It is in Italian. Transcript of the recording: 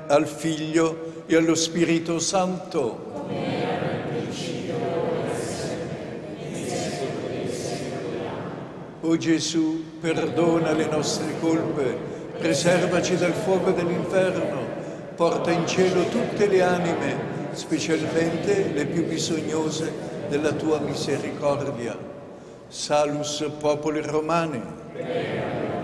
al Figlio e allo Spirito Santo. O Gesù, perdona le nostre colpe, preservaci dal fuoco dell'inferno, porta in cielo tutte le anime, specialmente le più bisognose della tua misericordia. Salus populi Romani.